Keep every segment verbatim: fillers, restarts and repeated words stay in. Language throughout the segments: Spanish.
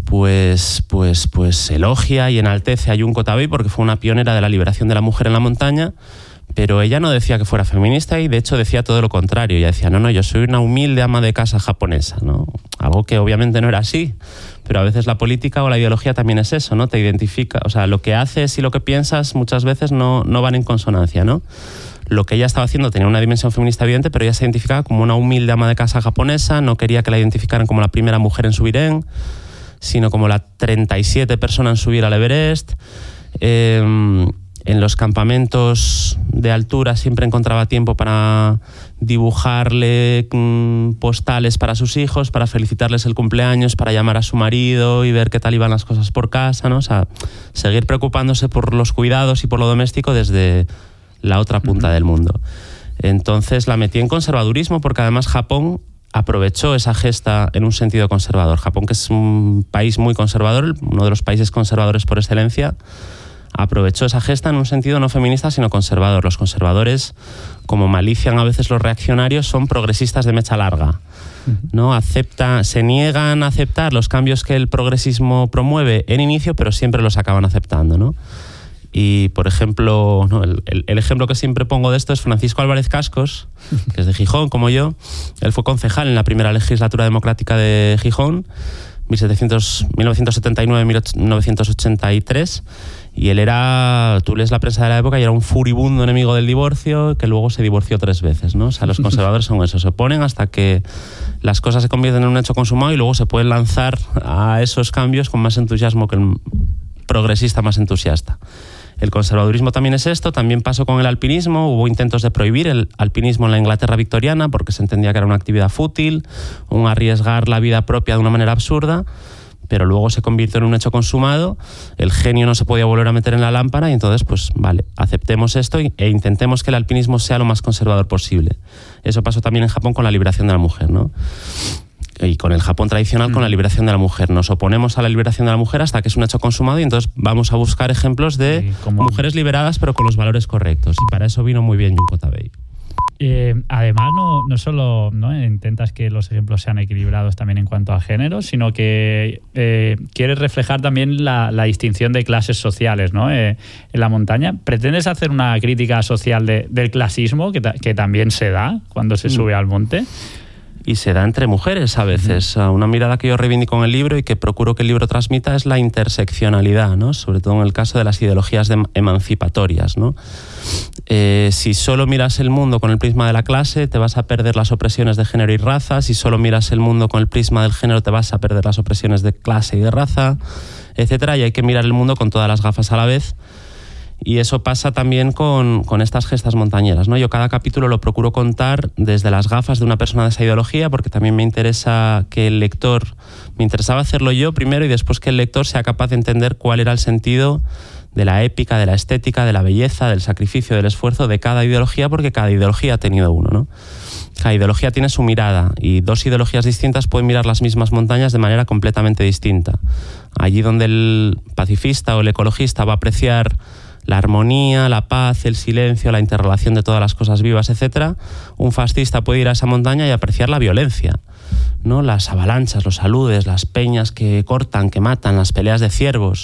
pues, pues, pues elogia y enaltece a Junko Tabei porque fue una pionera de la liberación de la mujer en la montaña, pero ella no decía que fuera feminista y de hecho decía todo lo contrario. Ella decía, no, no, yo soy una humilde ama de casa japonesa, ¿no? Algo que obviamente no era así, pero a veces la política o la ideología también es eso, ¿no? Te identifica, o sea, lo que haces y lo que piensas muchas veces no, no van en consonancia, ¿no? Lo que ella estaba haciendo tenía una dimensión feminista evidente, pero ella se identificaba como una humilde ama de casa japonesa, no quería que la identificaran como la primera mujer en subir en, sino como la treinta y siete persona en subir al Everest. Eh, en los campamentos de altura siempre encontraba tiempo para dibujarle mmm, postales para sus hijos, para felicitarles el cumpleaños, para llamar a su marido y ver qué tal iban las cosas por casa, ¿no? O sea, seguir preocupándose por los cuidados y por lo doméstico desde la otra punta uh-huh. del mundo. Entonces la metí en conservadurismo porque además Japón aprovechó esa gesta en un sentido conservador. Japón, que es un país muy conservador, uno de los países conservadores por excelencia, aprovechó esa gesta en un sentido no feminista sino conservador. Los conservadores, como malician a veces los reaccionarios, son progresistas de mecha larga, ¿no? Acepta, se niegan a aceptar los cambios que el progresismo promueve en inicio, pero siempre los acaban aceptando, ¿no? Y, por ejemplo, no, el, el, el ejemplo que siempre pongo de esto es Francisco Álvarez Cascos, que es de Gijón, como yo. Él fue concejal en la primera legislatura democrática de Gijón, mil novecientos setenta y nueve a mil novecientos ochenta y tres, y él era, tú lees la prensa de la época y era un furibundo enemigo del divorcio, que luego se divorció tres veces, ¿no? O sea, los conservadores son eso, se oponen hasta que las cosas se convierten en un hecho consumado y luego se pueden lanzar a esos cambios con más entusiasmo que el progresista más entusiasta. El conservadurismo también es esto, también pasó con el alpinismo, hubo intentos de prohibir el alpinismo en la Inglaterra victoriana porque se entendía que era una actividad fútil, un arriesgar la vida propia de una manera absurda, pero luego se convirtió en un hecho consumado, el genio no se podía volver a meter en la lámpara y entonces, pues vale, aceptemos esto e intentemos que el alpinismo sea lo más conservador posible. Eso pasó también en Japón con la liberación de la mujer, ¿no? Y con el Japón tradicional, con la liberación de la mujer. Nos oponemos a la liberación de la mujer hasta que es un hecho consumado y entonces vamos a buscar ejemplos de sí, como mujeres liberadas pero con los valores correctos. Y para eso vino muy bien Junko Tabei. Eh, además, no, no solo ¿no? intentas que los ejemplos sean equilibrados también en cuanto a género, sino que eh, quieres reflejar también la, la distinción de clases sociales, ¿no? eh, en la montaña. ¿Pretendes hacer una crítica social de, del clasismo que, ta, que también se da cuando se sube al monte? Y se da entre mujeres a veces. Uh-huh. Una mirada que yo reivindico en el libro y que procuro que el libro transmita es la interseccionalidad, ¿no? Sobre todo en el caso de las ideologías de emancipatorias, ¿no? Eh, si solo miras el mundo con el prisma de la clase, te vas a perder las opresiones de género y raza. Si solo miras el mundo con el prisma del género, te vas a perder las opresiones de clase y de raza, etcétera. Y hay que mirar el mundo con todas las gafas a la vez. Y eso pasa también con, con estas gestas montañeras, ¿no? Yo cada capítulo lo procuro contar desde las gafas de una persona de esa ideología, porque también me interesa que el lector, me interesaba hacerlo yo primero y después que el lector sea capaz de entender cuál era el sentido de la épica, de la estética, de la belleza, del sacrificio, del esfuerzo de cada ideología, porque cada ideología ha tenido uno, ¿no? Cada ideología tiene su mirada y dos ideologías distintas pueden mirar las mismas montañas de manera completamente distinta. Allí donde el pacifista o el ecologista va a apreciar la armonía, la paz, el silencio, la interrelación de todas las cosas vivas, etcétera, un fascista puede ir a esa montaña y apreciar la violencia, ¿no? Las avalanchas, los aludes, las peñas que cortan, que matan, las peleas de ciervos.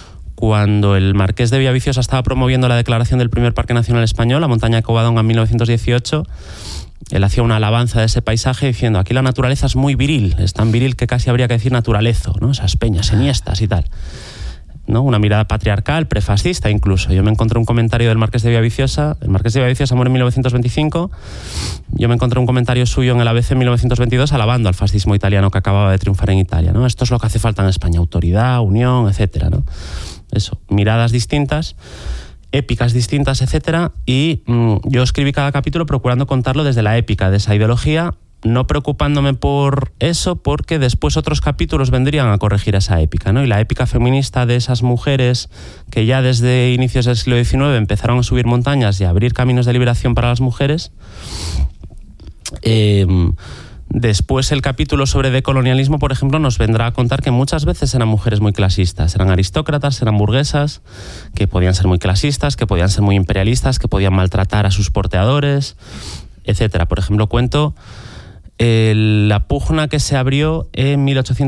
Cuando el marqués de Villaviciosa estaba promoviendo la declaración del primer Parque Nacional Español, la montaña de Covadonga en mil novecientos dieciocho, él hacía una alabanza de ese paisaje diciendo: aquí la naturaleza es muy viril, es tan viril que casi habría que decir naturalezo, ¿no? Esas peñas enhiestas y tal, ¿no? Una mirada patriarcal, prefascista incluso. Yo me encontré un comentario del Marqués de Villaviciosa, el Marqués de Villaviciosa muere en mil novecientos veinticinco, yo me encontré un comentario suyo en el A B C en mil novecientos veintidós alabando al fascismo italiano que acababa de triunfar en Italia, ¿no? Esto es lo que hace falta en España, autoridad, unión, etcétera, ¿no? Eso, miradas distintas, épicas distintas, etcétera, y mmm, yo escribí cada capítulo procurando contarlo desde la épica de esa ideología, no preocupándome por eso, porque después otros capítulos vendrían a corregir esa épica, ¿no? Y la épica feminista de esas mujeres que ya desde inicios del siglo diecinueve empezaron a subir montañas y a abrir caminos de liberación para las mujeres. Eh, después el capítulo sobre decolonialismo, por ejemplo, nos vendrá a contar que muchas veces eran mujeres muy clasistas, eran aristócratas, eran burguesas, que podían ser muy clasistas, que podían ser muy imperialistas, que podían maltratar a sus porteadores, etcétera. Por ejemplo, cuento la pugna que se abrió en mil ochocientos